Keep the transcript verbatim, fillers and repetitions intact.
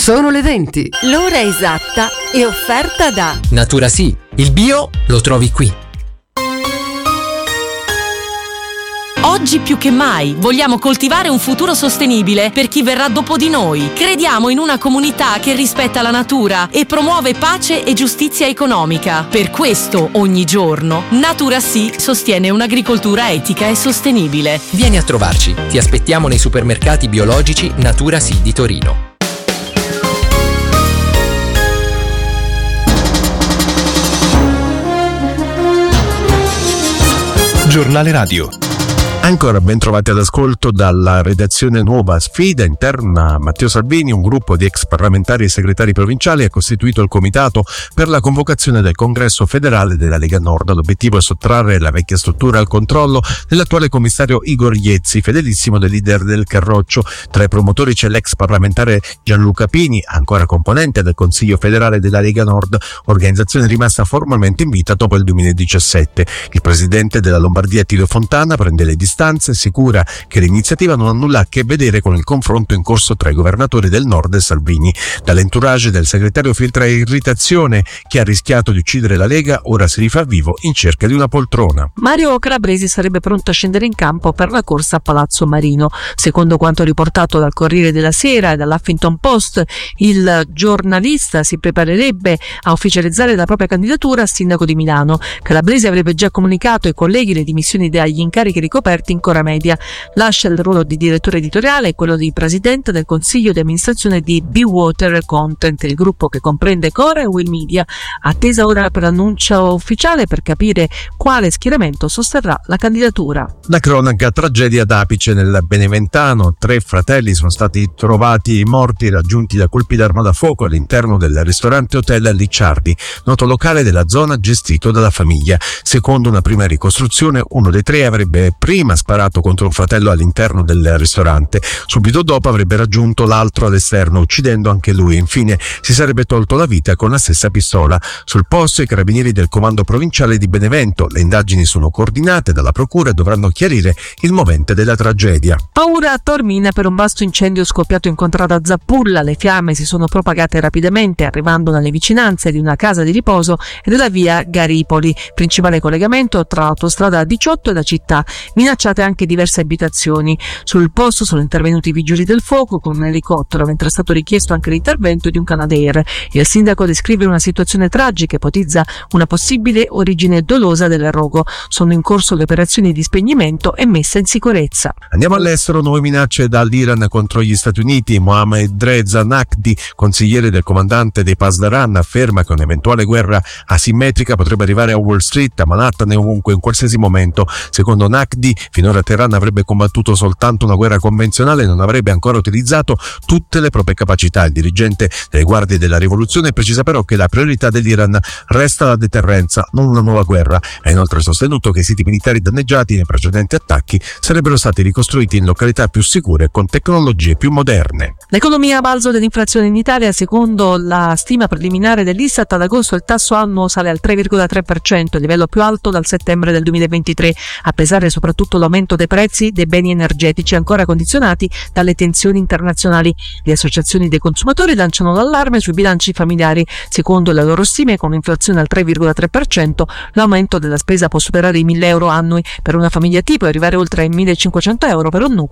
Sono le venti. L'ora esatta è offerta da Natura Sì, il bio lo trovi qui. Oggi più che mai vogliamo coltivare un futuro sostenibile per chi verrà dopo di noi. Crediamo in una comunità che rispetta la natura e promuove pace e giustizia economica. Per questo, ogni giorno, Natura Sì sostiene un'agricoltura etica e sostenibile. Vieni a trovarci. Ti aspettiamo nei supermercati biologici Natura Sì di Torino. Giornale Radio. Ancora ben trovati all'ascolto dalla redazione Nuova Sfida. Interna Matteo Salvini, un gruppo di ex parlamentari e segretari provinciali ha costituito il comitato per la convocazione del congresso federale della Lega Nord. L'obiettivo è sottrarre la vecchia struttura al controllo dell'attuale commissario Igor Iezzi, fedelissimo del leader del Carroccio. Tra i promotori c'è l'ex parlamentare Gianluca Pini, ancora componente del Consiglio federale della Lega Nord, organizzazione rimasta formalmente in vita dopo il duemiladiciassette. Il presidente della Lombardia Tito Fontana prende le distanze, assicura che l'iniziativa non ha nulla a che vedere con il confronto in corso tra i governatori del Nord e Salvini. Dall'entourage del segretario filtra irritazione: chi ha rischiato di uccidere la Lega ora si rifà vivo in cerca di una poltrona. Mario Calabresi sarebbe pronto a scendere in campo per la corsa a Palazzo Marino. Secondo quanto riportato dal Corriere della Sera e dall'Huffington Post, il giornalista si preparerebbe a ufficializzare la propria candidatura a sindaco di Milano. Calabresi avrebbe già comunicato ai colleghi le dimissioni dagli incarichi ricoperti in Cora Media. Lascia il ruolo di direttore editoriale e quello di presidente del consiglio di amministrazione di Be Water Content, il gruppo che comprende Cora e Will Media. Attesa ora per l'annuncio ufficiale per capire quale schieramento sosterrà la candidatura. La cronaca: tragedia d'Apice nel Beneventano. Tre fratelli sono stati trovati morti, raggiunti da colpi d'arma da fuoco all'interno del ristorante Hotel Licciardi, noto locale della zona gestito dalla famiglia. Secondo una prima ricostruzione, uno dei tre avrebbe prima sparato contro un fratello all'interno del ristorante. Subito dopo avrebbe raggiunto l'altro all'esterno, uccidendo anche lui. Infine si sarebbe tolto la vita con la stessa pistola. Sul posto i carabinieri del comando provinciale di Benevento. Le indagini sono coordinate dalla procura e dovranno chiarire il movente della tragedia. Paura a Taormina per un vasto incendio scoppiato in contrada Zappulla. Le fiamme si sono propagate rapidamente, arrivando nelle vicinanze di una casa di riposo e della via Garipoli, principale collegamento tra l'autostrada diciotto e la città. Minacciate anche diverse abitazioni. Sul posto sono intervenuti i vigili del fuoco con un elicottero, mentre è stato richiesto anche l'intervento di un Canadair. Il sindaco descrive una situazione tragica e ipotizza una possibile origine dolosa del rogo. Sono in corso le operazioni di spegnimento e messa in sicurezza. Andiamo all'estero. Nuove minacce dall'Iran contro gli Stati Uniti. Mohammed Reza Naqvi, consigliere del comandante dei Pasdaran, afferma che un'eventuale guerra asimmetrica potrebbe arrivare a Wall Street, a Manhattan e ovunque in qualsiasi momento. Secondo Naqvi, finora Teheran avrebbe combattuto soltanto una guerra convenzionale e non avrebbe ancora utilizzato tutte le proprie capacità. Il dirigente delle guardie della rivoluzione precisa però che la priorità dell'Iran resta la deterrenza, non una nuova guerra. Ha inoltre sostenuto che i siti militari danneggiati nei precedenti attacchi sarebbero stati ricostruiti in località più sicure e con tecnologie più moderne. L'economia a balzo dell'inflazione in Italia. Secondo la stima preliminare dell'Istat, ad agosto il tasso annuo sale al tre virgola tre per cento, il livello più alto dal settembre del duemilaventitré, a pesare soprattutto l'aumento dei prezzi dei beni energetici ancora condizionati dalle tensioni internazionali. Le associazioni dei consumatori lanciano l'allarme sui bilanci familiari. Secondo le loro stime, con un'inflazione al tre virgola tre per cento, l'aumento della spesa può superare i mille euro annui per una famiglia tipo e arrivare oltre ai millecinquecento euro per un nucleo